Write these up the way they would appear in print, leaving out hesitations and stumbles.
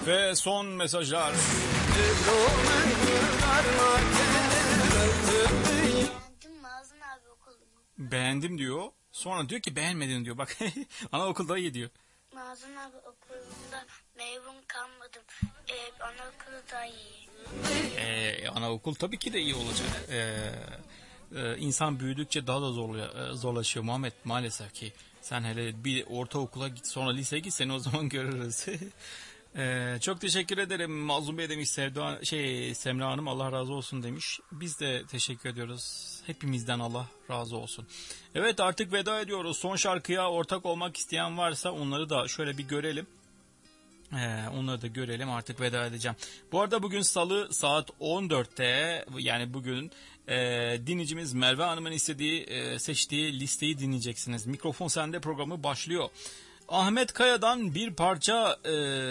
Ve son mesajlar. Beğendim Mazlum abi okulumu. Beğendim diyor. Sonra diyor ki beğenmedin diyor. Bak anaokulda iyi diyor. Mazlum abi okulunda memnun kalmadım. Anaokulu da iyi. Anaokul tabii ki de iyi olacak. İnsan büyüdükçe daha da zorlaşıyor Muhammed maalesef ki. Sen hele bir ortaokula git, sonra liseye git, seni o zaman görürüz. Çok teşekkür ederim. Mazlum Bey demiş, Semra Hanım Allah razı olsun demiş. Biz de teşekkür ediyoruz. Hepimizden Allah razı olsun. Evet, artık veda ediyoruz. Son şarkıya ortak olmak isteyen varsa onları da şöyle bir görelim. Onları da görelim, artık veda edeceğim. Bu arada bugün Salı saat 14'te, yani bugün dinleyicimiz Merve Hanım'ın seçtiği listeyi dinleyeceksiniz. Mikrofon Sende programı başlıyor. Ahmet Kaya'dan bir parça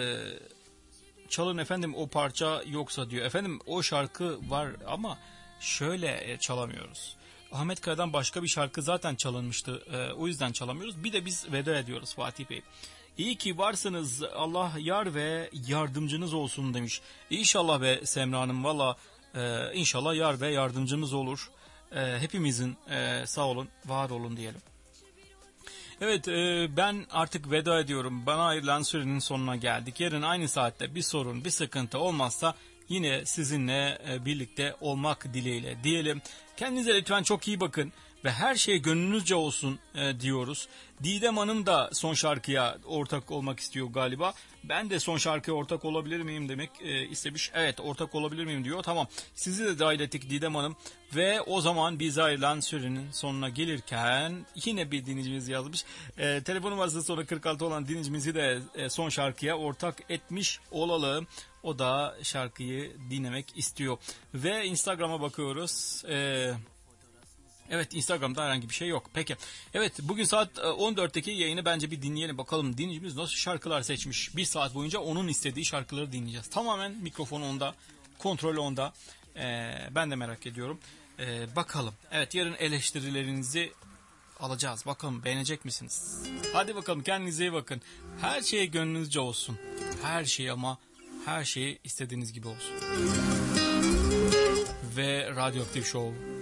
çalın efendim, o parça yoksa diyor. Efendim o şarkı var ama şöyle çalamıyoruz. Ahmet Kaya'dan başka bir şarkı zaten çalınmıştı. O yüzden çalamıyoruz. Bir de biz veda ediyoruz Fatih Bey. İyi ki varsınız, Allah yar ve yardımcınız olsun demiş. İnşallah be Semra Hanım, valla inşallah yar ve yardımcımız olur. Hepimizin sağ olun, var olun diyelim. Evet, ben artık veda ediyorum. Bana ayrılan sürenin sonuna geldik. Yarın aynı saatte bir sorun, bir sıkıntı olmazsa yine sizinle birlikte olmak dileğiyle diyelim. Kendinize lütfen çok iyi bakın ve her şey gönlünüzce olsun diyoruz. Didem Hanım da son şarkıya ortak olmak istiyor galiba. Ben de son şarkıya ortak olabilir miyim demek istemiş. Evet, ortak olabilir miyim diyor. Tamam, sizi de dahil ettik Didem Hanım. Ve o zaman biz ayrılan sürenin sonuna gelirken yine bir dinleyicimiz yazmış. Telefon numarası sonra 46 olan dinleyicimizi de son şarkıya ortak etmiş olalım. O da şarkıyı dinlemek istiyor. Ve Instagram'a bakıyoruz. Evet, Instagram'da herhangi bir şey yok. Peki. Evet, bugün saat 14'teki yayını bence bir dinleyelim. Bakalım dinleyicimiz nasıl şarkılar seçmiş. Bir saat boyunca onun istediği şarkıları dinleyeceğiz. Tamamen mikrofon onda, kontrolü onda. Ben de merak ediyorum. Bakalım. Evet, yarın eleştirilerinizi alacağız. Bakalım beğenecek misiniz? Hadi bakalım, kendinize iyi bakın. Her şeye gönlünüzce olsun. Her şey, ama her şey istediğiniz gibi olsun. Ve Radyoaktif Show